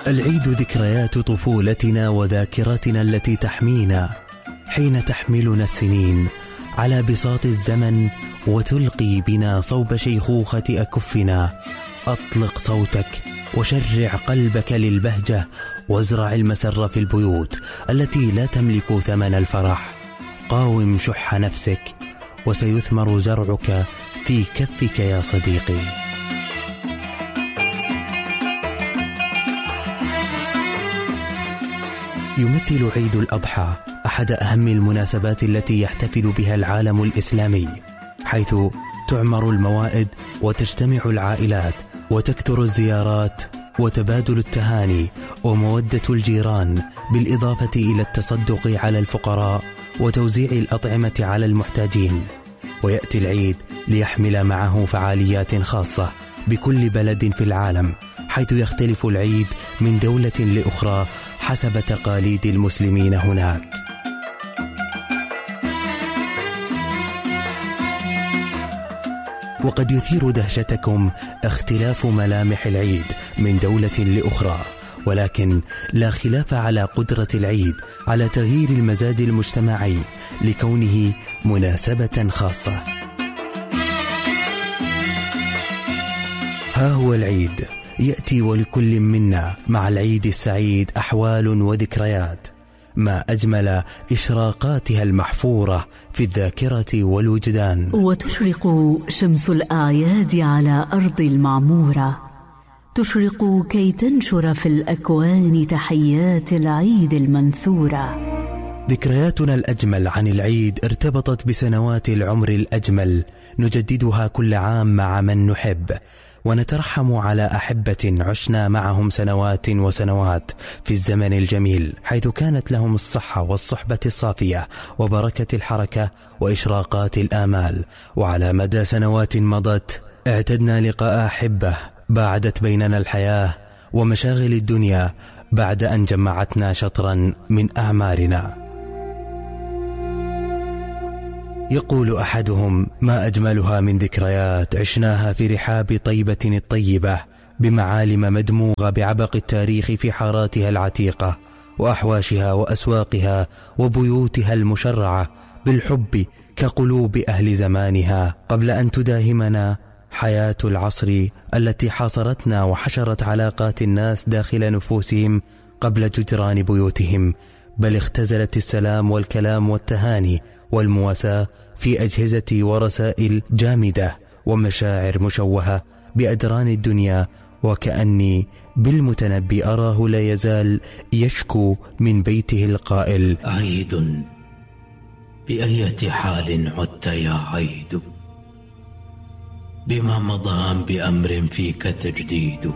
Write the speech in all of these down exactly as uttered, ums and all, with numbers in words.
العيد ذكريات طفولتنا وذاكرتنا التي تحمينا حين تحملنا السنين على بساط الزمن وتلقي بنا صوب شيخوخة أكفنا. أطلق صوتك وشرع قلبك للبهجة وازرع المسر في البيوت التي لا تملك ثمن الفرح. قاوم شح نفسك وسيثمر زرعك في كفك يا صديقي. يمثل عيد الأضحى أحد أهم المناسبات التي يحتفل بها العالم الإسلامي، حيث تعمر الموائد وتجتمع العائلات وتكثر الزيارات وتبادل التهاني ومودة الجيران، بالإضافة إلى التصدق على الفقراء وتوزيع الأطعمة على المحتاجين. ويأتي العيد ليحمل معه فعاليات خاصة بكل بلد في العالم، حيث يختلف العيد من دولة لأخرى حسب تقاليد المسلمين هناك. وقد يثير دهشتكم اختلاف ملامح العيد من دولة لأخرى، ولكن لا خلاف على قدرة العيد على تغيير المزاج المجتمعي لكونه مناسبة خاصة. ها هو العيد يأتي ولكل منا مع العيد السعيد أحوال وذكريات، ما أجمل إشراقاتها المحفورة في الذاكرة والوجدان. وتشرق شمس الأعياد على أرض المعمورة، تشرق كي تنشر في الأكوان تحيات العيد المنثورة. ذكرياتنا الأجمل عن العيد ارتبطت بسنوات العمر الأجمل نجددها كل عام مع من نحب، ونترحم على أحبة عشنا معهم سنوات وسنوات في الزمن الجميل، حيث كانت لهم الصحة والصحبة الصافية وبركة الحركة وإشراقات الآمال. وعلى مدى سنوات مضت اعتدنا لقاء أحبة باعدت بيننا الحياة ومشاغل الدنيا بعد أن جمعتنا شطرا من أعمارنا. يقول أحدهم: ما أجملها من ذكريات عشناها في رحاب طيبة الطيبة، بمعالم مدموغة بعبق التاريخ في حاراتها العتيقة وأحواشها وأسواقها وبيوتها المشرعة، بالحب كقلوب أهل زمانها، قبل أن تداهمنا حياة العصر التي حاصرتنا وحشرت علاقات الناس داخل نفوسهم قبل جدران بيوتهم، بل اختزلت السلام والكلام والتهاني والمواساة في أجهزة ورسائل جامدة ومشاعر مشوهة بأدران الدنيا. وكأني بالمتنبي أراه لا يزال يشكو من بيته القائل: عيد بأية حال عدت يا عيد، بما مضى بأمر فيك تجديد.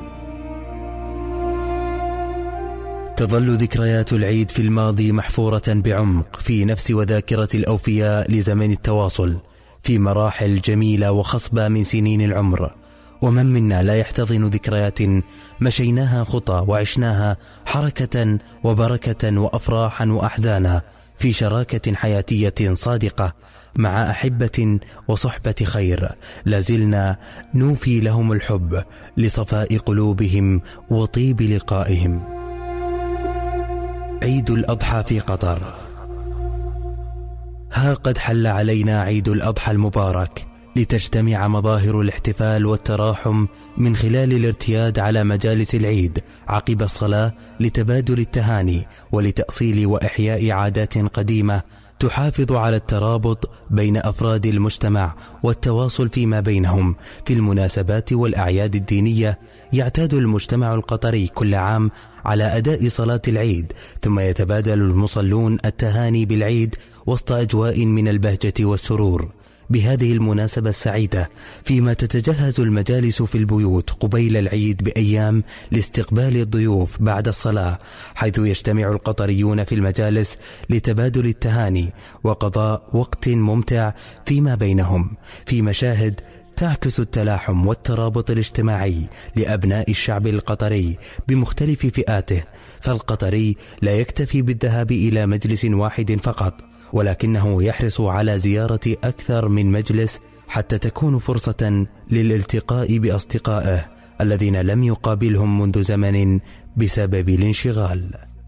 تظل ذكريات العيد في الماضي محفورة بعمق في نفس وذاكرة الأوفياء لزمن التواصل في مراحل جميلة وخصبة من سنين العمر. ومن منا لا يحتضن ذكريات مشيناها خطى وعشناها حركة وبركة وأفراحا وأحزانا في شراكة حياتية صادقة مع أحبة وصحبة خير، لازلنا نوفي لهم الحب لصفاء قلوبهم وطيب لقائهم. عيد الأضحى في قطر. ها قد حل علينا عيد الأضحى المبارك، لتجتمع مظاهر الاحتفال والتراحم من خلال الارتياد على مجالس العيد عقب الصلاة لتبادل التهاني ولتأصيل وإحياء عادات قديمة تحافظ على الترابط بين أفراد المجتمع والتواصل فيما بينهم في المناسبات والأعياد الدينية. يعتاد المجتمع القطري كل عام على أداء صلاة العيد، ثم يتبادل المصلون التهاني بالعيد وسط أجواء من البهجة والسرور. بهذه المناسبة السعيدة، فيما تتجهز المجالس في البيوت قبيل العيد بأيام لاستقبال الضيوف بعد الصلاة، حيث يجتمع القطريون في المجالس لتبادل التهاني وقضاء وقت ممتع فيما بينهم في مشاهد تعكس التلاحم والترابط الاجتماعي لأبناء الشعب القطري بمختلف فئاته. فالقطري لا يكتفي بالذهاب إلى مجلس واحد فقط، ولكنه يحرص على زيارة أكثر من مجلس حتى تكون فرصة للالتقاء بأصدقائه الذين لم يقابلهم منذ زمن بسبب الانشغال.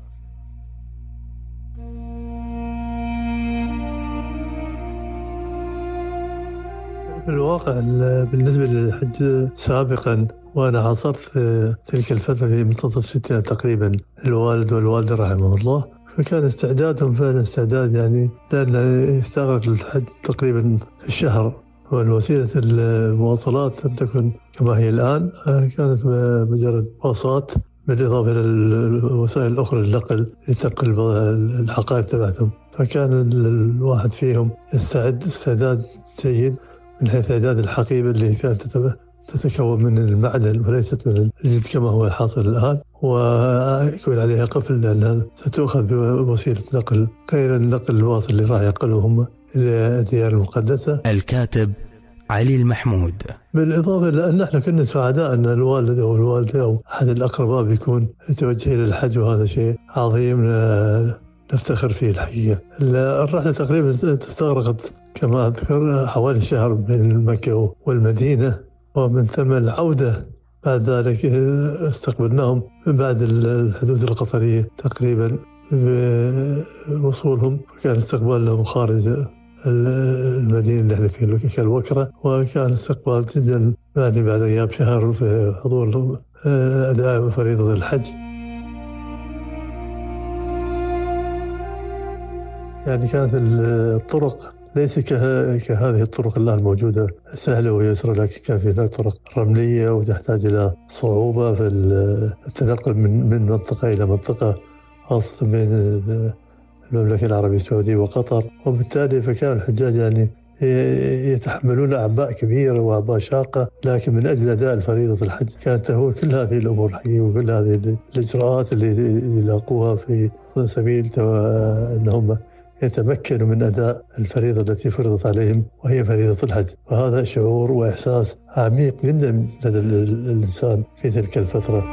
في الواقع بالنسبة للحج سابقا، وأنا حصلت تلك الفترة في منتصف الستينات تقريبا الوالد والوالدة رحمه الله، فكان استعدادهم فعلا استعداد يعني، لأن يستغرق الحج تقريبا في الشهر، والوسيلة المواصلات لم تكن كما هي الآن، كانت مجرد باصات بالإضافة إلى الوسائل الأخرى للنقل لتنقل الحقائب تبعتهم. فكان الواحد فيهم يستعد استعداد جيد من حيث إعداد الحقيبة اللي كانت تتكون من المعدن وليست من الجلد كما هو حاصل الآن، ويكون عليها قفل لأنها ستؤخذ بوسيلة نقل غير النقل الواصل اللي راح ينقلهم إلى الديار المقدسة. الكاتب علي المحمود. بالإضافة إلى أن احنا كنا سعداء أن الوالد أو الوالدة أو أحد الأقرباء بيكون يتوجه إلى الحج، وهذا شيء عظيم نفتخر فيه الحقيقة. الرحلة تقريبا استغرقت كما أذكر حوالي شهر بين مكة والمدينة، ومن ثم العودة بعد ذلك استقبلناهم من بعد الحدود القطرية تقريبا بوصولهم، وكان استقبال لهم خارج المدينة اللي احنا فيها كالوكرة، وكان استقبال جدا يعني بعد غياب شهر في حضور أداء فريضة الحج. يعني كانت الطرق ليس كهذه الطرق الآن الموجودة سهلة ويسرى، لكن كان في هناك طرق رملية وتحتاج إلى صعوبة في التنقل من من منطقة إلى منطقة، خاصة بين المملكة العربية السعودية وقطر، وبالتالي فكان الحجاج يعني يتحملون أعباء كبيرة وأعباء شاقة، لكن من أجل أداء الفريضة الحج كانت تهون كل هذه الأمور الحقيقية وكل هذه الإجراءات اللي يلاقوها في سبيل أنهم يتمكنوا من أداء الفريضة التي فرضت عليهم وهي فريضة الحج. وهذا شعور وإحساس عميق جدا لدى الإنسان في تلك الفترة.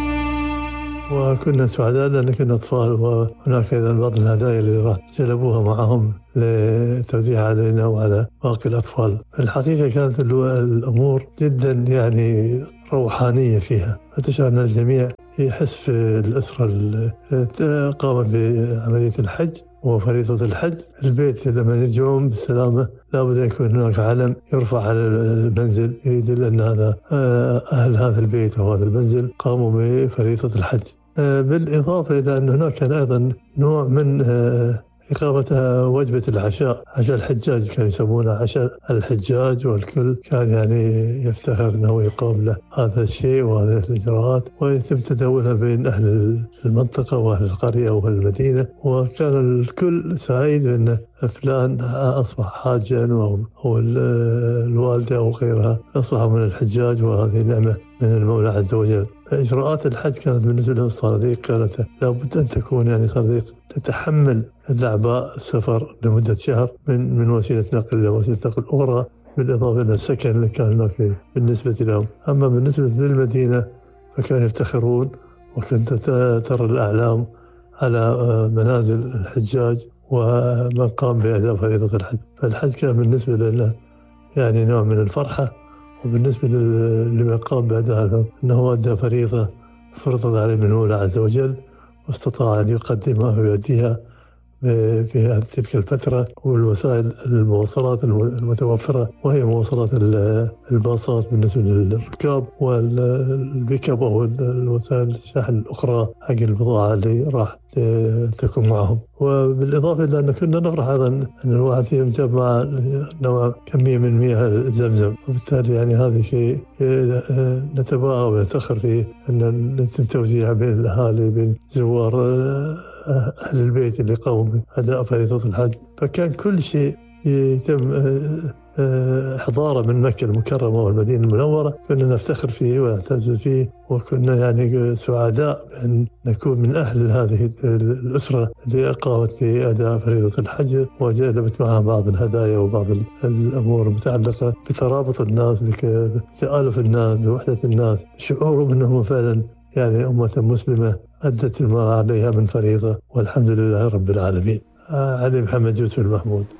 وكنا سعداء لأن كنا أطفال، وهناك أيضا بعض الهدايا اللي راح جلبوها معهم لتوزيع علينا وعلى باقي الأطفال. الحقيقة كانت الأمور جدا يعني روحانية فيها، فتشعر أن الجميع يحس في الأسرة اللي قامت بعملية الحج وفريضة الحج. البيت لما يرجعون بالسلامة لابد أن يكون هناك علم يرفع على المنزل يدل أن هذا أهل هذا البيت أو هذا المنزل قاموا بفريضة الحج. بالإضافة إلى أن هناك كان أيضا نوع من إقامة وجبة العشاء، عشاء الحجاج كانوا يسمونه عشاء الحجاج، والكل كان يعني يفتخر أنه يقام له هذا الشيء وهذه الإجراءات، ويتم تداولها بين أهل المنطقة وأهل القرية وأهل المدينة، وكان الكل سعيد أن فلان أصبح حاجا أو الوالدة أو غيرها أصبح من الحجاج، وهذه نعمة من المولى عز وجل. إجراءات الحج كانت بالنسبة له الصناديق كانت لابد أن تكون يعني صناديق تتحمل الأعباء السفر لمدة شهر من من وسيلة نقل إلى وسيلة نقل أخرى، بالإضافة إلى السكن اللي كان هناك بالنسبة لهم. أما بالنسبة للمدينة فكانوا يفتخرون، وكنت ترى الأعلام على منازل الحجاج ومن قام بأداء فريضة الحج. فالحج كان بالنسبة لنا يعني نوع من الفرحة، وبالنسبة لمن قام بأداء أنه أدى فريضة فرضت عليه من المولى عز وجل، واستطاع أن يقدمها ويؤديها في تلك الفترة، والوسائل المواصلات المتوفرة وهي مواصلات الباصات بالنسبة للركاب والبيكاب أو الوسائل الشحن الأخرى حق البضاعة اللي راح تكون معهم. وبالإضافة إلى أن كنا نفرح أيضا أن الواحد فيهم جاب مع نوع كمية من مياه زمزم، وبالتالي يعني هذا شيء نتباهى ونفتخر فيه أن يتم توزيعه بين الأهالي بين زوار أهل البيت اللي قاموا بأداء فريضة الحج. فكان كل شيء يتم إحضاره من مكة المكرمة والمدينة المنورة كنا نفتخر فيه ونعتز فيه، وكنا يعني سعداء أن نكون من أهل هذه الأسرة اللي قامت بأداء فريضة الحج، وجلبت معها بعض الهدايا وبعض الأمور المتعلقة بترابط الناس، بتآلف الناس، بوحدة الناس، شعورهم أنهم فعلا يعني أمة مسلمة أدت ما عليها من فريضة، والحمد لله رب العالمين. علي محمد يوسف المحمود.